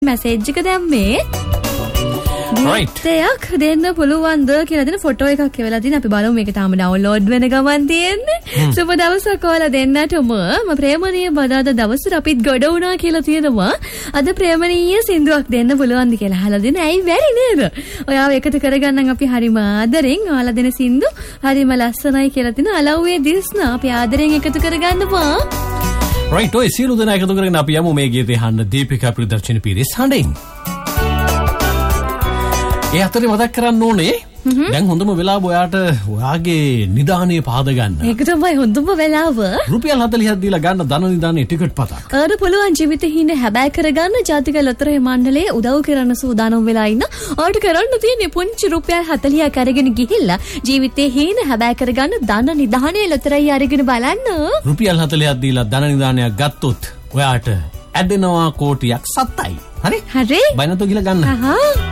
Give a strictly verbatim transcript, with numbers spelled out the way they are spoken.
Message එක දැම්මේ right දෙයක් දෙන්න පුළුවන්ද කියලා දෙන ෆොටෝ එකක් කියලා දින අපි බලමු මේක තාම ඩවුන්ලෝඩ් වෙන ගමන් තියෙන්නේ සුබ දවසක් ඔයාලා දෙන්නටම මම ප්‍රේමණීය බදාදා දවසට අපිත් ගොඩ වුණා කියලා තියෙනවා අද ප්‍රේමණීය සින්දුවක් දෙන්න පුළුවන්ද කියලා අහලා දෙන ඇයි බැරි නේද ඔයාව එකතු කරගන්නම් අපි හරිම ආදරෙන් ඔයාලා දෙන සින්දු හරිම ලස්සනයි කියලා තින අලව්වේ දිස්නා අපි ආදරෙන් එකතු කරගන්නවා right ඔය සියලු දෙනා එකතු කරගෙන අපි යමු මේ ගීතේ අහන්න දීපිකා ප්‍රදර්ශන පීරිස් හඬින් ඒ අතරේ මතක් කරන්න ඕනේ දැන් හොඳම වෙලාව ඔයාට ඔයාගේ නිදානේ පාද ගන්න. ඒක තමයි හොඳම වෙලාව. රුපියල් හතළිහක් දීලා ගන්න ධන නිදානේ ටිකට් පතක්. අර පුළුවන් ජීවිතේ හිඳ හැබෑ කරගන්න ජාතික ලොතරැයි මණ්ඩලයේ උදව් කරන සූදානම් වෙලා ඉන්න. ඔයාට කරන්න තියෙන්නේ පුංචි රුපියල් හතළිහක් අරගෙන ගිහිල්ලා ජීවිතේ හිඳ හැබෑ කරගන්න ධන නිදානේ ලොතරැයි අරගෙන බලන්න. රුපියල් හතළිහක් දීලා ධන නිදානයක් ගත්තොත් ඔයාට ඇදෙනවා කෝටියක් සතයි. හරි? හරි. බය නැතුව ගිහලා ගන්න. හහා